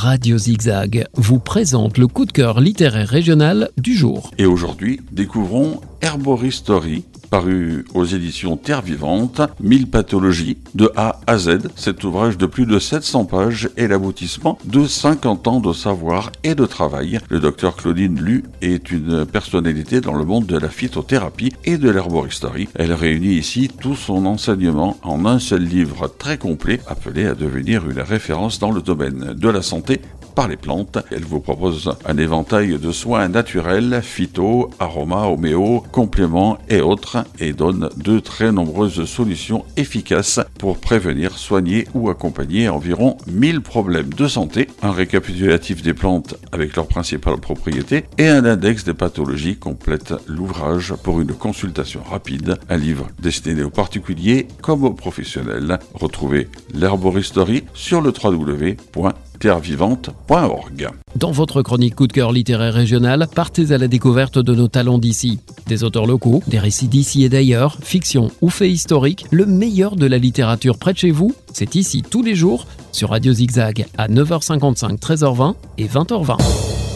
Radio Zigzag vous présente le coup de cœur littéraire régional du jour. Et aujourd'hui, découvrons Herboristerie, paru aux éditions Terre Vivante, 1000 pathologies de A à Z. Cet ouvrage de plus de 700 pages est l'aboutissement de 50 ans de savoir et de travail. Le docteur Claudine Lu est une personnalité dans le monde de la phytothérapie et de l'herboristerie. Elle réunit ici tout son enseignement en un seul livre très complet, appelé à devenir une référence dans le domaine de la santé par les plantes. Elle vous propose un éventail de soins naturels, phyto, aromas, homéo, compléments et autres, et donne de très nombreuses solutions efficaces pour prévenir, soigner ou accompagner environ 1000 problèmes de santé, un récapitulatif des plantes avec leurs principales propriétés et un index des pathologies complète l'ouvrage pour une consultation rapide, un livre destiné aux particuliers comme aux professionnels. Retrouvez l'herboristerie sur le www.terrevivante.org. Dans votre chronique coup de cœur littéraire régional, partez à la découverte de nos talents d'ici. Des auteurs locaux, des récits d'ici et d'ailleurs, fiction ou faits historiques, le meilleur de la littérature près de chez vous, c'est ici tous les jours sur Radio Zigzag à 9h55, 13h20 et 20h20.